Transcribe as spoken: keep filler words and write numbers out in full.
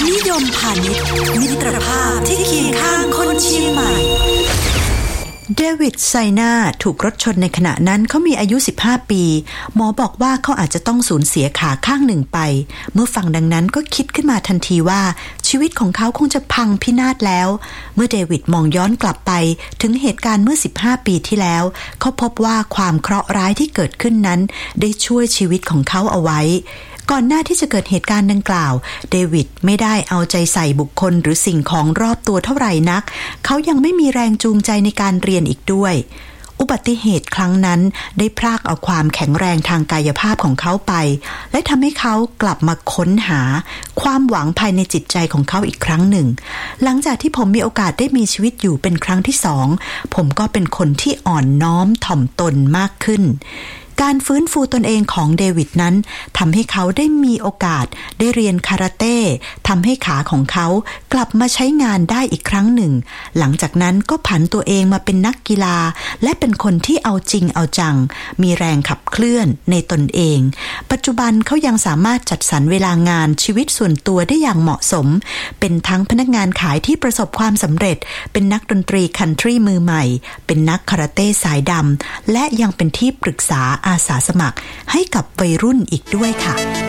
นิยมพาณิชย์มิตรภาพที่เคียงข้างคนเชียงใหม่เดวิดไซนาถูกรถชนในขณะนั้นเขามีอายุสิบห้าปีหมอบอกว่าเขาอาจจะต้องสูญเสียขาข้างหนึ่งไปเมื่อฟังดังนั้นก็คิดขึ้นมาทันทีว่าชีวิตของเขาคงจะพังพินาศแล้วเมื่อเดวิดมองย้อนกลับไปถึงเหตุการณ์เมื่อสิบห้าปีที่แล้วเขาพบว่าความเคราะห์ร้ายที่เกิดขึ้นนั้นได้ช่วยชีวิตของเขาเอาไว้ก่อนหน้าที่จะเกิดเหตุการณ์ดังกล่าวเดวิดไม่ได้เอาใจใส่บุคคลหรือสิ่งของรอบตัวเท่าไหร่นักเขายังไม่มีแรงจูงใจในการเรียนอีกด้วยอุบัติเหตุครั้งนั้นได้พรากเอาความแข็งแรงทางกายภาพของเขาไปและทำให้เขากลับมาค้นหาความหวังภายในจิตใจของเขาอีกครั้งหนึ่งหลังจากที่ผมมีโอกาสได้มีชีวิตอยู่เป็นครั้งที่สองผมก็เป็นคนที่อ่อนน้อมถ่อมตนมากขึ้นการฟื้นฟูตนเองของเดวิดนั้นทำให้เขาได้มีโอกาสได้เรียนคาราเต้ทำให้ขาของเขากลับมาใช้งานได้อีกครั้งหนึ่งหลังจากนั้นก็ผันตัวเองมาเป็นนักกีฬาและเป็นคนที่เอาจริงเอาจังมีแรงขับเคลื่อนในตนเองปัจจุบันเขายังสามารถจัดสรรเวลางานชีวิตส่วนตัวได้อย่างเหมาะสมเป็นทั้งพนักงานขายที่ประสบความสำเร็จเป็นนักดนตรีคันทรีมือใหม่เป็นนักคาราเต้สายดำและยังเป็นที่ปรึกษาอาสาสมัครให้กับวัยรุ่นอีกด้วยค่ะ